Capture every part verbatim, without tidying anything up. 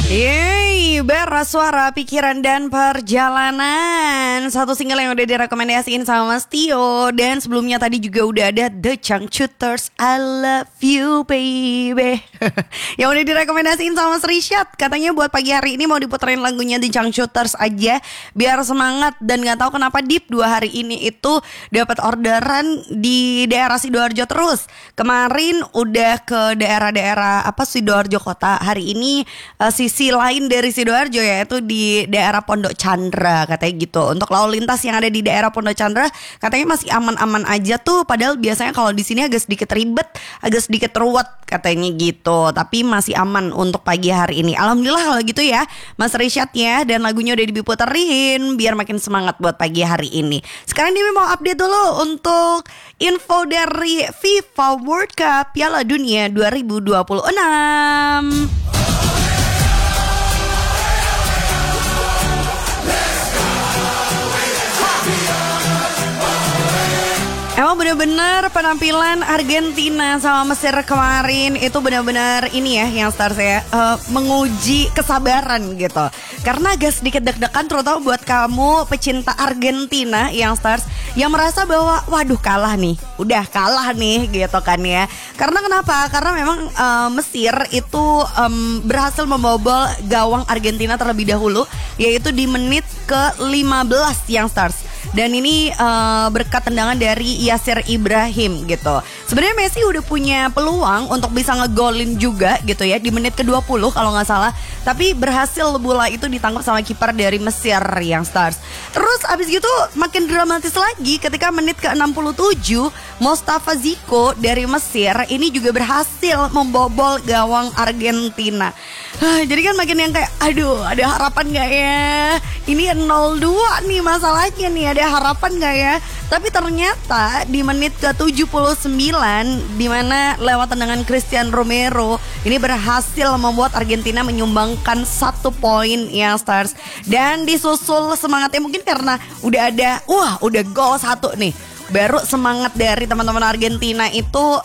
Yeay, beras suara, pikiran dan perjalanan. Satu single yang udah direkomendasiin sama Mas Tio. Dan sebelumnya tadi juga udah ada The Changcuters, I Love You Baby. Yang udah direkomendasiin sama Mas Rishad. Katanya buat pagi hari ini mau diputerin lagunya The Changcuters aja, biar semangat. Dan gak tahu kenapa Deep dua hari ini itu dapat orderan di daerah Sidoarjo terus. Kemarin udah ke daerah-daerah apa Sidoarjo kota. Hari ini uh, sisi lain dari Sidoarjo, yaitu di daerah Pondok Chandra katanya gitu. Untuk lalu lintas yang ada di daerah Pondok Chandra katanya masih aman-aman aja tuh. Padahal biasanya kalau di sini agak sedikit ribet, agak sedikit ruwet katanya gitu. Tapi masih aman untuk pagi hari ini. Alhamdulillah kalau gitu ya Mas Rishad ya. Dan lagunya udah diputerin biar makin semangat buat pagi hari ini. Sekarang Dewi mau update dulu untuk info dari FIFA World Cup Piala Dunia dua ribu dua puluh enam. Emang benar-benar penampilan Argentina sama Mesir kemarin itu benar-benar ini ya yang stars ya uh, menguji kesabaran gitu. Karena agak sedikit deg-degan terutama buat kamu pecinta Argentina yang stars yang merasa bahwa waduh kalah nih, udah kalah nih gitu kan ya. Karena kenapa? Karena memang uh, Mesir itu um, berhasil membobol gawang Argentina terlebih dahulu, yaitu di menit ke lima belas yang stars. Dan ini uh, berkat tendangan dari Yasir Ibrahim gitu. Sebenarnya Messi udah punya peluang untuk bisa ngegolin juga gitu ya di menit ke dua puluh kalau gak salah. Tapi berhasil bola itu ditangkap sama kiper dari Mesir yang stars. Terus abis gitu makin dramatis lagi ketika menit ke enam puluh tujuh Mostafa Ziko dari Mesir ini juga berhasil membobol gawang Argentina. Jadi kan makin yang kayak aduh ada harapan gak ya? Ini nol dua nih masalahnya nih, ada harapan gak ya? Tapi ternyata di menit ke tujuh puluh sembilan dimana lewat tendangan Christian Romero ini berhasil membuat Argentina menyumbangkan satu poin yang stars. Dan disusul semangatnya mungkin karena udah ada wah udah gol satu nih. Baru semangat dari teman-teman Argentina itu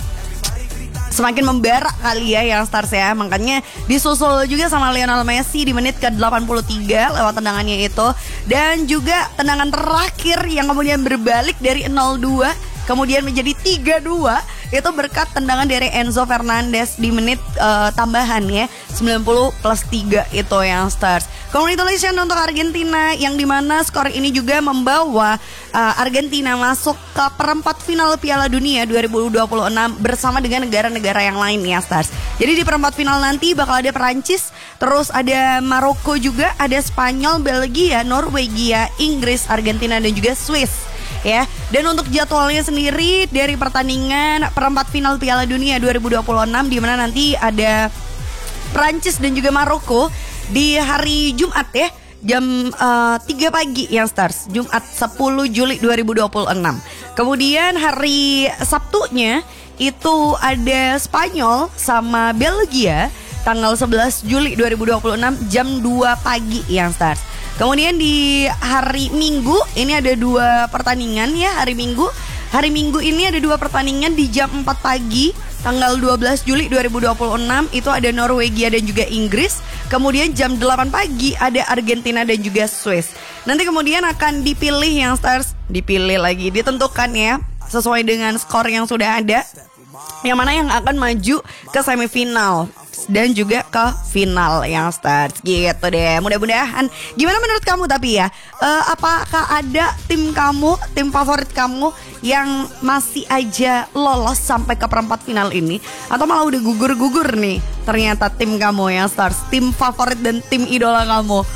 semakin membara kali ya yang stars ya. Makanya disusul juga sama Lionel Messi di menit ke delapan puluh tiga lewat tendangannya itu. Dan juga tendangan terakhir yang kemudian berbalik dari nol dua kemudian menjadi tiga dua itu berkat tendangan dari Enzo Fernandez di menit uh, tambahan ya sembilan puluh plus tiga itu yang stars. Congratulations untuk Argentina yang dimana skor ini juga membawa uh, Argentina masuk ke perempat final Piala Dunia dua ribu dua puluh enam bersama dengan negara-negara yang lain ya stars. Jadi di perempat final nanti bakal ada Perancis, terus ada Maroko juga, ada Spanyol, Belgia, Norwegia, Inggris, Argentina dan juga Swiss. Ya, dan untuk jadwalnya sendiri dari pertandingan perempat final Piala Dunia dua ribu dua puluh enam di mana nanti ada Prancis dan juga Maroko di hari Jumat ya, jam uh, tiga pagi yang stars, Jumat sepuluh Juli dua ribu dua puluh enam. Kemudian hari Sabtunya itu ada Spanyol sama Belgia tanggal sebelas Juli dua ribu dua puluh enam jam dua pagi yang stars. Kemudian di hari Minggu ini ada dua pertandingan ya hari Minggu. Hari Minggu ini ada dua pertandingan di jam empat pagi tanggal dua belas Juli dua ribu dua puluh enam itu ada Norwegia dan juga Inggris. Kemudian jam delapan pagi ada Argentina dan juga Swiss. Nanti kemudian akan dipilih yang stars, dipilih lagi, ditentukan ya sesuai dengan skor yang sudah ada. Yang mana yang akan maju ke semifinal dan juga ke final yang start gitu deh. Mudah-mudahan. Gimana menurut kamu tapi ya uh, apakah ada tim kamu, tim favorit kamu yang masih aja lolos sampai ke perempat final ini, atau malah udah gugur-gugur nih ternyata tim kamu yang start, tim favorit dan tim idola kamu?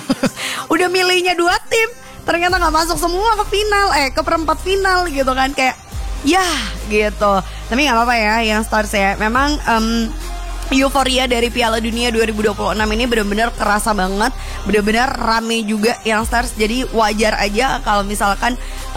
Udah milihnya dua tim ternyata gak masuk semua ke final, eh ke perempat final gitu kan. Kayak ya gitu. Tapi gak apa-apa ya yang stars ya. Memang um, euforia dari Piala Dunia dua ribu dua puluh enam ini benar-benar kerasa banget, benar-benar rame juga yang stars. Jadi wajar aja kalau misalkan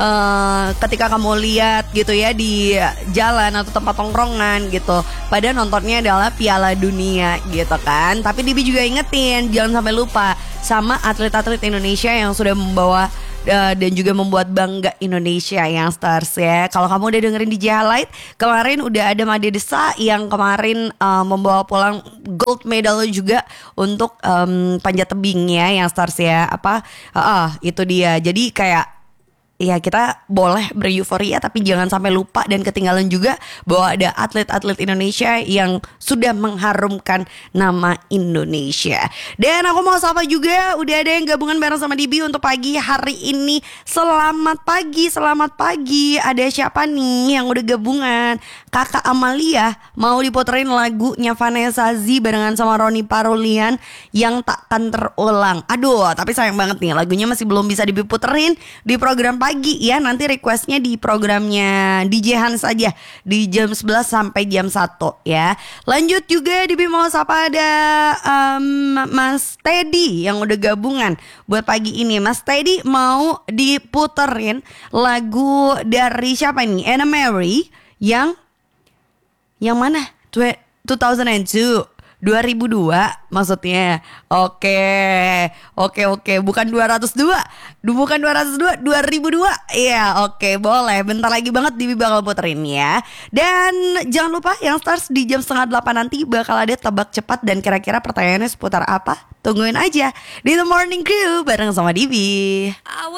uh, ketika kamu lihat gitu ya di jalan atau tempat tongkrongan gitu, pada nontonnya adalah Piala Dunia gitu kan. Tapi Dibi juga ingetin jangan sampai lupa sama atlet-atlet Indonesia yang sudah membawa uh, dan juga membuat bangga Indonesia yang stars ya. Kalau kamu udah dengerin di Highlight, kemarin udah ada Made Desa yang kemarin uh, membawa pulang gold medal juga untuk um, panjat tebing ya yang stars ya. Apa? Uh, uh, itu dia. Jadi kayak ya kita boleh bereuforia tapi jangan sampai lupa dan ketinggalan juga bahwa ada atlet-atlet Indonesia yang sudah mengharumkan nama Indonesia. Dan aku mau sapa juga udah ada yang gabungan bareng sama Dibi untuk pagi hari ini. Selamat pagi, selamat pagi. Ada siapa nih yang udah gabungan? Kakak Amalia mau diputerin lagunya Vanessa Z barengan sama Roni Parulian yang takkan terulang. Aduh, tapi sayang banget nih lagunya masih belum bisa diputerin di program pagi ya. Nanti requestnya di programnya D J Hans aja di jam sebelas sampai jam satu ya. Lanjut juga Dibi mau sapa ada um, Mas Teddy yang udah gabungan buat pagi ini. Mas Teddy mau diputerin lagu dari siapa ini? Anna Mary yang yang mana? dua ribu dua dua ribu dua maksudnya. Oke. Oke oke, bukan dua ratus dua. Bukan dua ratus dua, dua ribu dua. Iya, oke, boleh. Bentar lagi banget Dibi bakal puterin ya. Dan jangan lupa yang stars di jam setengah delapan nanti bakal ada tebak cepat dan kira-kira pertanyaannya seputar apa? Tungguin aja di The Morning Crew bareng sama Dibi.